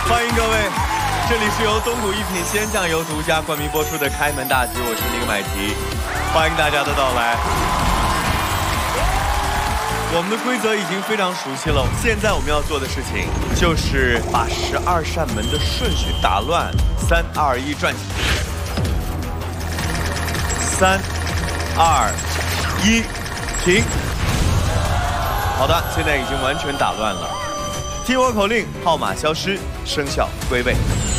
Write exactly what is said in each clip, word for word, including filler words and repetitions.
欢迎各位，这里是由东谷一品鲜酱油独家冠名播出的《开门大吉》，我是那个买提，欢迎大家的到来。我们的规则已经非常熟悉了，现在我们要做的事情就是把十二扇门的顺序打乱。三二一，转起！三二一，停！好的，现在已经完全打乱了。听我口令，号码消失，生肖归位。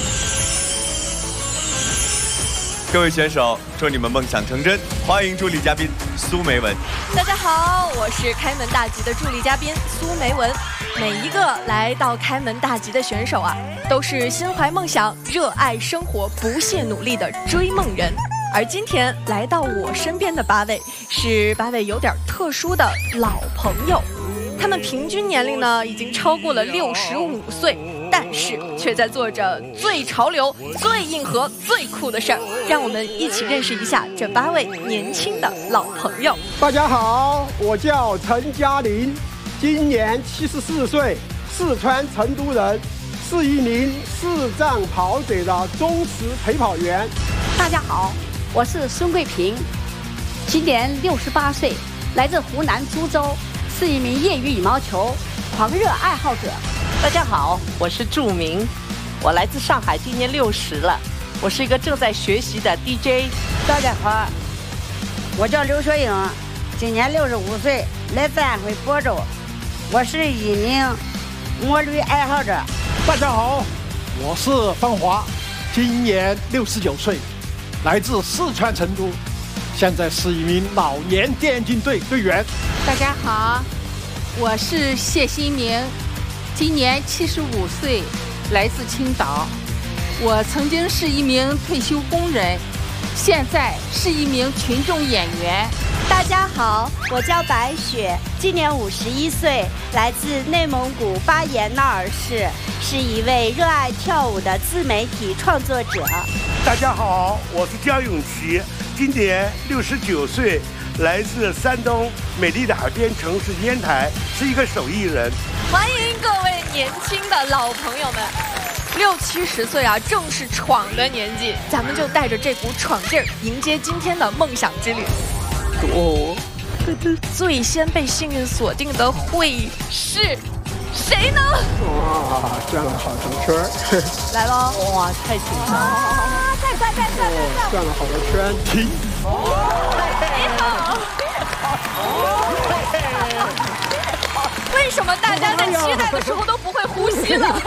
各位选手，祝你们梦想成真！欢迎助理嘉宾苏梅文。 大家好，我是开门大吉的助理嘉宾苏梅文。每一个来到开门大吉的选手啊，都是心怀梦想、热爱生活、不懈努力的追梦人。而今天来到我身边的八位，是八位有点特殊的老朋友。他们平均年龄呢已经超过了六十五岁，但是却在做着最潮流、最硬核、最酷的事儿。让我们一起认识一下这八位年轻的老朋友。 大家好，我叫陈嘉玲，今年七十四岁，四川成都人，是一名视障跑者的忠实陪跑员。 大家好，我是孙桂平，今年六十八岁，来自湖南株洲，是一名业余羽毛球狂热爱好者。 大家好，我是祝明，我来自上海，今年六十了，我是一个正在学习的 D J。 大家好，我叫刘学颖，今年六十五岁，来自安徽亳州，我是一名摩旅爱好者。 大家好，我是方华，今年六十九岁，来自四川成都，现在是一名老年电竞队队员。 大家好，我是谢新明，今年七十五岁，来自青岛。我曾经是一名退休工人，现在是一名群众演员。 大家好，我叫白雪，今年五十一岁，来自内蒙古巴彦淖尔市，是一位热爱跳舞的自媒体创作者。 大家好，我是焦永琪，今年六十九岁，来自山东美丽的海边城市烟台，是一个手艺人。 欢迎各位年轻的老朋友们，六七十岁啊，正是闯的年纪，咱们就带着这股闯劲儿，迎接今天的梦想之旅。哦，最先被幸运锁定的会是谁呢？ 哇，转了好多圈来喽！ 哇，太紧张了！ 啊，再转再转再转！ 转了好多圈，停！ 你好。为什么大家在期待的时候都不会呼吸了？